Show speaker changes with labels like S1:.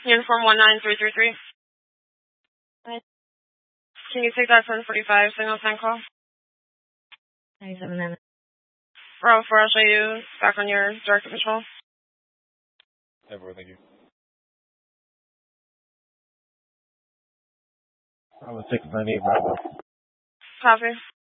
S1: Uniform 19333. Can you take that 1045 signal 10 call?
S2: 97 minutes.
S1: Bravo 4, I'll show you back on your director control.
S3: Everywhere, thank you.
S4: Bravo 698, Bravo.
S1: Copy.